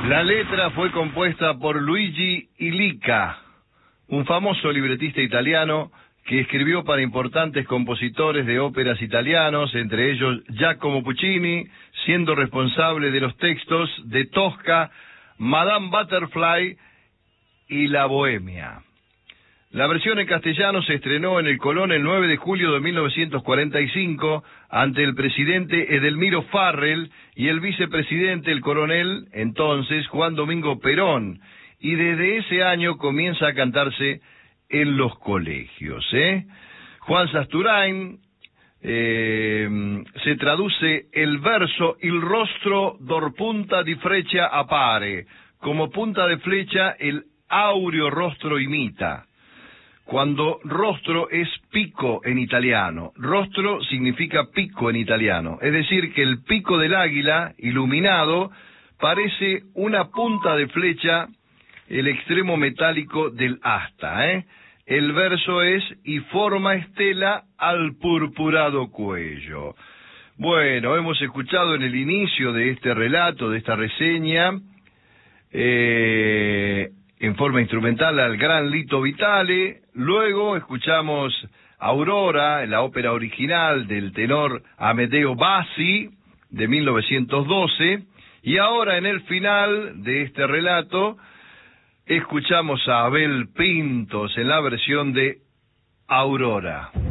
La letra fue compuesta por Luigi Illica, un famoso libretista italiano que escribió para importantes compositores de óperas italianos, entre ellos Giacomo Puccini, siendo responsable de los textos de Tosca, Madame Butterfly y La Bohemia. La versión en castellano se estrenó en el Colón el 9 de julio de 1945 ante el presidente Edelmiro Farrell y el vicepresidente, el coronel, entonces, Juan Domingo Perón, y desde ese año comienza a cantarse en los colegios. Juan Sasturain se traduce el verso «Il rostro d'or punta di freccia appare», como punta de flecha el áureo rostro imita. Cuando rostro es pico en italiano, rostro significa pico en italiano, es decir, que el pico del águila, iluminado, parece una punta de flecha, el extremo metálico del asta. El verso es «y forma estela al purpurado cuello». Bueno, hemos escuchado en el inicio de este relato, de esta reseña, en forma instrumental al gran Lito Vitale. Luego escuchamos Aurora, la ópera original del tenor Amedeo Bassi, de 1912, y ahora en el final de este relato escuchamos a Abel Pintos en la versión de Aurora.